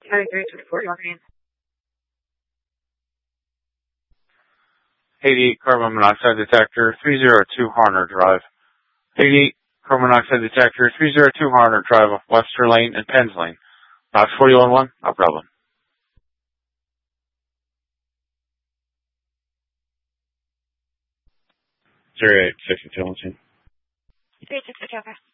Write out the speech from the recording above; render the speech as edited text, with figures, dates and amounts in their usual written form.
Haiti carbon monoxide detector, 302 Harner Drive. Haiti carbon monoxide detector, 302 Harner Drive off Webster Lane and Penns Lane. Box 41-1, no problem. 08, 62, 362, over.